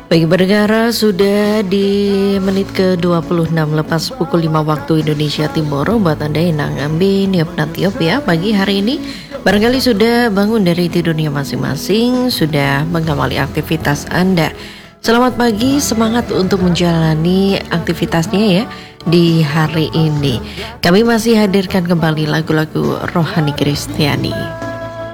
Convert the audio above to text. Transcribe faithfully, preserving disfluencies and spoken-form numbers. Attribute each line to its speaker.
Speaker 1: Baik bernegara, sudah di menit ke dua puluh enam lepas pukul lima waktu Indonesia Timur. Buat Anda yang ngambil niup natiup ya pagi hari ini, barangkali sudah bangun dari tidurnya masing-masing, sudah mengawali aktivitas Anda. Selamat pagi, semangat untuk menjalani aktivitasnya ya di hari ini. Kami masih hadirkan kembali lagu-lagu rohani Kristiani.